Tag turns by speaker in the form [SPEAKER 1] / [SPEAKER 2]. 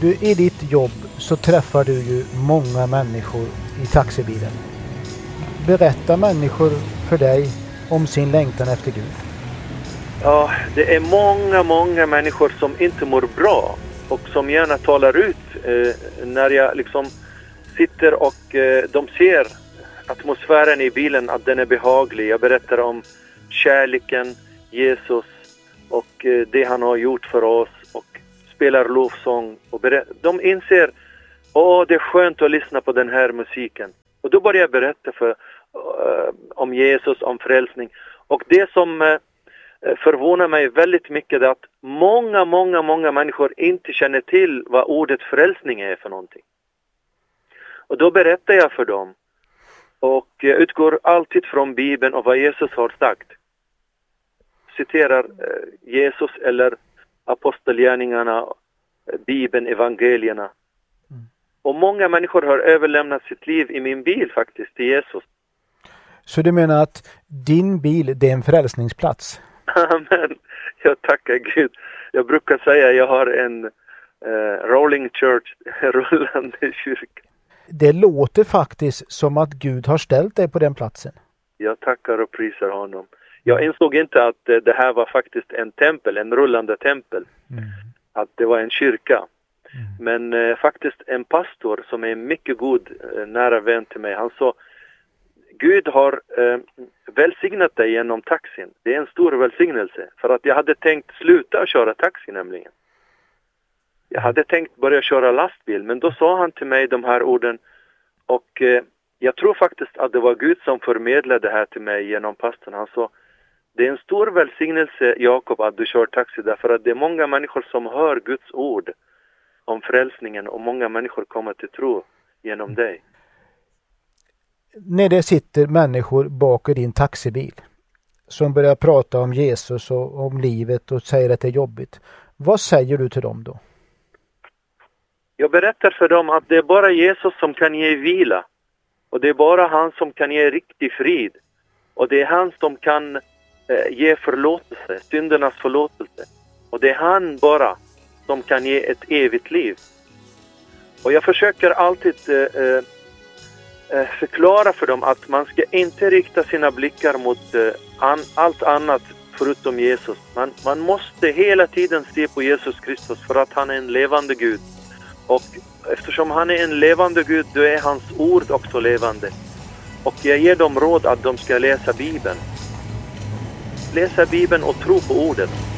[SPEAKER 1] Du, i ditt jobb så träffar du ju många människor i taxibilen. Berättar människor för dig om sin längtan efter Gud?
[SPEAKER 2] Ja, det är många människor som inte mår bra och som gärna talar ut när jag liksom sitter och de ser atmosfären i bilen, att den är behaglig. Jag berättar om kärleken, Jesus och det han har gjort för oss och spelar lovsång. Och de inser, det är skönt att lyssna på den här musiken. Och då börjar jag berätta om Jesus, om frälsning. Och det som förvånar mig väldigt mycket är att många människor inte känner till vad ordet frälsning är för någonting. Och då berättar jag för dem. Och jag utgår alltid från Bibeln och vad Jesus har sagt. Citerar Jesus eller apostelgärningarna, Bibeln, evangelierna. Och många människor har överlämnat sitt liv i min bil faktiskt till Jesus.
[SPEAKER 1] Så du menar att din bil, det är en frälsningsplats?
[SPEAKER 2] Amen. Jag tackar Gud. Jag brukar säga att jag har en rolling church, rullande kyrka.
[SPEAKER 1] Det låter faktiskt som att Gud har ställt dig på den platsen. Jag
[SPEAKER 2] tackar och prisar honom. Jag insåg inte att det här var faktiskt en tempel, en rullande tempel. Att det var en kyrka. Men faktiskt en pastor som är en mycket god nära vän till mig. Han sa, Gud har välsignat dig genom taxin. Det är en stor välsignelse. För att jag hade tänkt sluta köra taxi nämligen. Jag hade tänkt börja köra lastbil. Men då sa han till mig de här orden. Och jag tror faktiskt att det var Gud som förmedlade det här till mig genom pastorn. Han sa, det är en stor välsignelse, Jakob, att du kör taxi. Därför att det är många människor som hör Guds ord om frälsningen. Och många människor kommer till tro genom dig.
[SPEAKER 1] När det sitter människor bak i din taxibil som börjar prata om Jesus och om livet och säger att det är jobbigt. Vad säger du till dem då?
[SPEAKER 2] Jag berättar för dem att det är bara Jesus som kan ge vila. Och det är bara han som kan ge riktig frid. Och det är han som kan ge förlåtelse, syndernas förlåtelse. Och det är han bara som kan ge ett evigt liv. Och jag försöker alltid förklara för dem att man ska inte rikta sina blickar mot allt annat förutom Jesus. Man måste hela tiden se på Jesus Kristus för att han är en levande Gud. Och eftersom han är en levande Gud, då är hans ord också levande. Och jag ger dem råd att de ska läsa Bibeln. Läsa Bibeln och tro på ordet.